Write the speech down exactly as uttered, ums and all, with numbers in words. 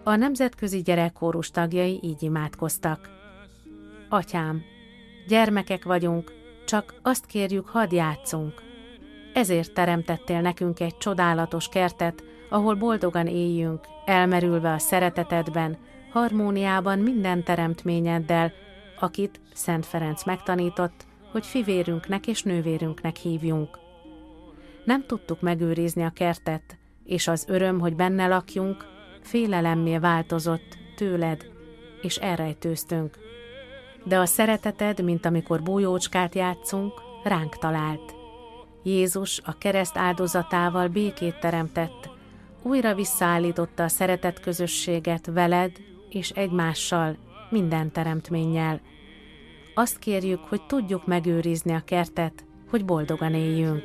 A nemzetközi gyerekkórus tagjai így imádkoztak. Atyám, gyermekek vagyunk, csak azt kérjük, hadd játszunk. Ezért teremtettél nekünk egy csodálatos kertet, ahol boldogan éljünk, elmerülve a szeretetedben, harmóniában minden teremtményeddel, akit Szent Ferenc megtanított, hogy fivérünknek és nővérünknek hívjunk. Nem tudtuk megőrizni a kertet, és az öröm, hogy benne lakjunk, félelemmé változott tőled, és elrejtőztünk. De a szereteted, mint amikor bújócskát játszunk, ránk talált. Jézus a kereszt áldozatával békét teremtett, újra visszaállította a szeretet közösséget veled és egymással, minden teremtménnyel. Azt kérjük, hogy tudjuk megőrizni a kertet, hogy boldogan éljünk.